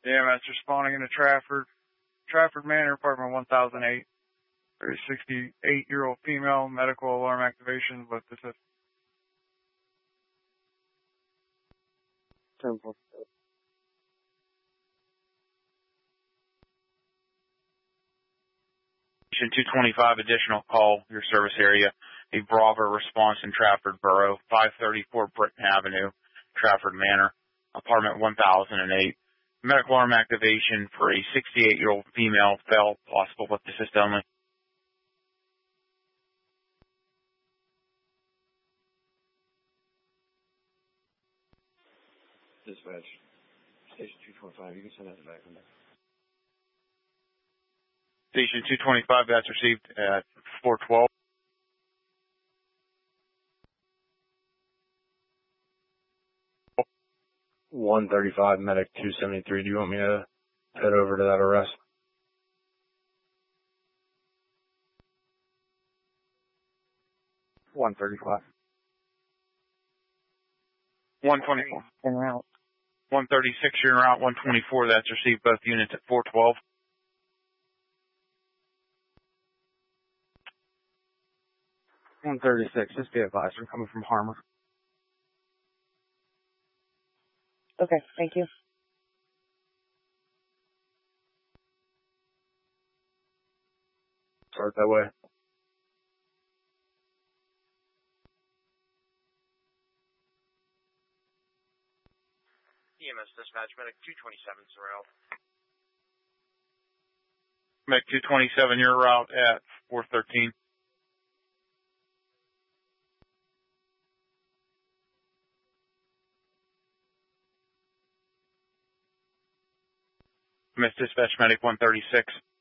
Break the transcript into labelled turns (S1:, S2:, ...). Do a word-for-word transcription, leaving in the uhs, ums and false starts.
S1: Yeah, that's responding into Trafford. Trafford Manor, apartment one thousand eight. There's a sixty-eight-year-old female, medical alarm activation, but this is...
S2: Temple.
S3: two twenty-five, additional call, your service area. A Bravo response in Trafford Borough, five thirty-four Britton Avenue, Trafford Manor, apartment one thousand eight. Medical alarm activation for a sixty-eight-year-old female, fail, possible with assist only.
S2: Dispatch. Station two twenty-five, you can send that back.
S3: Station two twenty-five, that's received at four twelve.
S4: one thirty-five, medic two seventy-three. Do you want me to head over to that arrest?
S2: one thirty-five.
S3: one twenty-four.
S2: En route.
S3: one thirty-six, you're en route. one twenty-four, that's received both units at four twelve.
S2: one thirty-six, just be advised, we're coming from Harmer.
S5: Okay, thank you.
S4: Start that way.
S6: E M S dispatch, medic two twenty-seven, Sorrel.
S3: Medic two twenty-seven, you're en route at four thirteen. Miss Dispatch, medic one thirty-six.